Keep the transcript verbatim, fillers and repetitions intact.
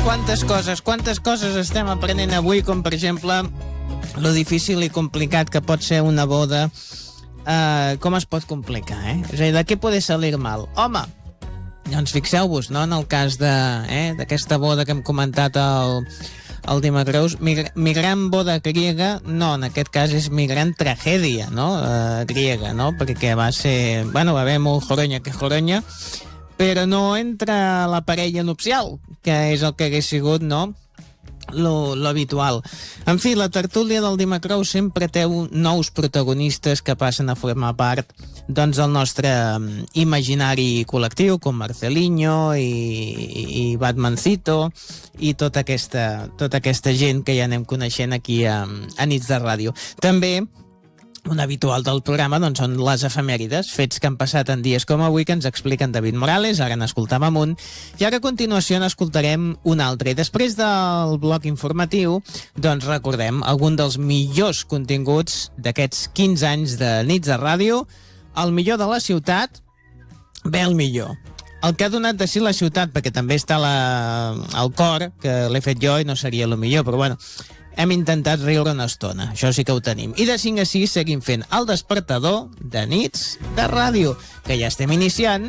Quantes coses, quantes coses estem aprenent avui, com per exemple lo difícil i complicat que pot ser una boda. Uh, com es pot complicar, eh? És a dir, de què pot salir mal? Home, doncs fixeu-vos, no?, en el cas de, eh, d'aquesta boda que hem comentat al, al Dimecreus, mi, mi gran boda griega, no, en aquest cas és mi gran tragèdia, no?, uh, griega, no?, perquè va ser, bueno, va haver molt joronya que joronya, però no entra la parella nupcial, que és el que hagués sigut, no?, lo, lo habitual. En fi, la tertúlia del Dimecreus sempre té un, nous protagonistes que passen a formar part, doncs, del nostre um, imaginari col·lectiu, com Marcelinho i, i Batmancito i tota aquesta, tota aquesta gent que ja anem coneixent aquí a, a Nits de Ràdio. També un habitual del programa, doncs, són les efemèrides, fets que han passat en dies com avui, que ens expliquen David Morales. Ara n'escoltàvem un, i ara a continuació n'escoltarem un altre. I després del bloc informatiu, doncs recordem algun dels millors continguts d'aquests quinze anys de Nits de Ràdio, el millor de la ciutat, bé, el millor. El que ha donat de si la ciutat, perquè també està la, el cor, que l'he fet jo i no seria el millor, però bueno, hem intentat riure una estona, això sí que ho tenim. I de cinc a sis seguim fent el despertador de Nits de Ràdio, que ja estem iniciant,